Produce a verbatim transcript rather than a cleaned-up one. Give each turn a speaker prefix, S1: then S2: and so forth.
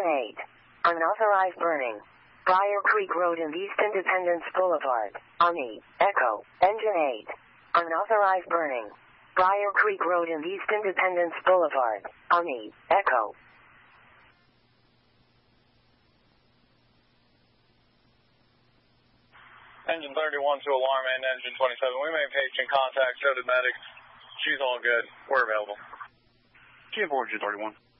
S1: Engine eight. Unauthorized burning. Briar Creek Road and East Independence Boulevard. Ani. Echo. Engine eight. Unauthorized burning. Briar Creek Road and East Independence Boulevard. Ani. Echo.
S2: Engine thirty-one to alarm and engine twenty-seven. We made patient contact, so did medics. She's all good. We're available.
S3: G four, Engine thirty-one.